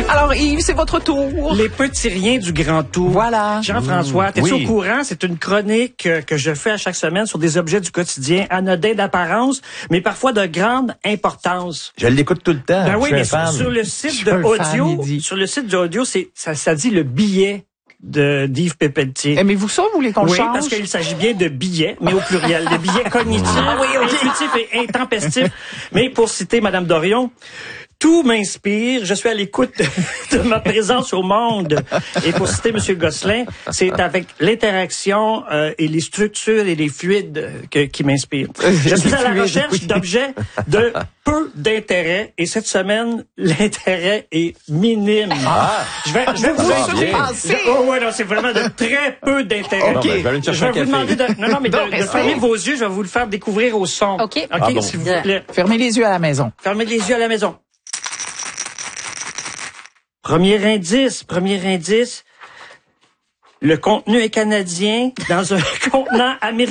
Alors Yves, c'est votre tour. Les petits riens du grand tour. Voilà. Jean-François, t'es-tu Oui. au courant? C'est une chronique que je fais à chaque semaine sur des objets du quotidien anodins d'apparence, mais parfois de grande importance. Je l'écoute tout le temps. Ben oui, je mais suis un fan. sur le Je site suis de un fan, audio, il dit. sur le site d'audio, ça dit le billet d'Yves Pépeltier. Aimez-vous ça? Vous voulez qu'on le Oui, change? parce qu'il s'agit bien de billets, mais au pluriel. Des billets cognitifs, intuitifs et intempestifs. Mais pour citer Madame Dorion, tout m'inspire. Je suis à l'écoute de ma présence au monde. Et pour citer Monsieur Gosselin, c'est avec l'interaction et les structures et les fluides qui m'inspirent. Je suis à la recherche d'objets de peu d'intérêt et cette semaine, l'intérêt est minime. Je vais vous va insulter. bien. Oh ouais, non, c'est vraiment de très peu d'intérêt. Ok. Je vais aller me chercher un vous demander café. de fermer vos yeux. Je vais vous le faire découvrir au son. OK. Ah bon. S'il vous plaît. Fermez les yeux à la maison. Fermez les yeux à la maison. Premier indice. Le contenu est canadien dans un contenant américain.